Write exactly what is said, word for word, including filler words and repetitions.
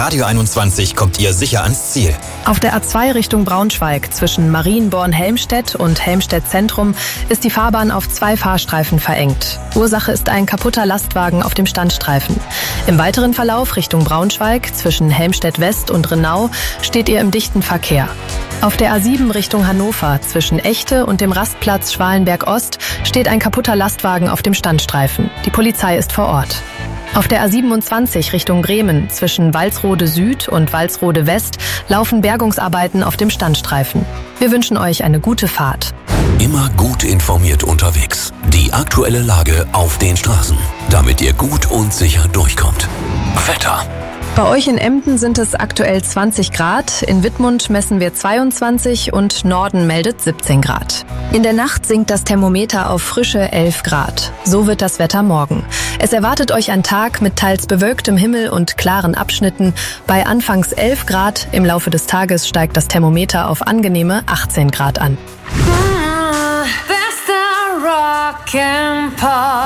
Radio einundzwanzig kommt ihr sicher ans Ziel. Auf der A zwei Richtung Braunschweig zwischen Marienborn-Helmstedt und Helmstedt Zentrum ist die Fahrbahn auf zwei Fahrstreifen verengt. Ursache ist ein kaputter Lastwagen auf dem Standstreifen. Im weiteren Verlauf Richtung Braunschweig zwischen Helmstedt West und Renau steht ihr im dichten Verkehr. Auf der A sieben Richtung Hannover zwischen Echte und dem Rastplatz Schwalenberg Ost steht ein kaputter Lastwagen auf dem Standstreifen. Die Polizei ist vor Ort. Auf der A siebenundzwanzig Richtung Bremen zwischen Walsrode Süd und Walsrode West laufen Bergungsarbeiten auf dem Standstreifen. Wir wünschen euch eine gute Fahrt. Immer gut informiert unterwegs. Die aktuelle Lage auf den Straßen, damit ihr gut und sicher durchkommt. Wetter. Bei euch in Emden sind es aktuell zwanzig Grad, in Wittmund messen wir zweiundzwanzig und Norden meldet siebzehn Grad. In der Nacht sinkt das Thermometer auf frische elf Grad. So wird das Wetter morgen. Es erwartet euch ein Tag mit teils bewölktem Himmel und klaren Abschnitten. Bei anfangs elf Grad, im Laufe des Tages steigt das Thermometer auf angenehme achtzehn Grad an. Bester Rock'n'Pop.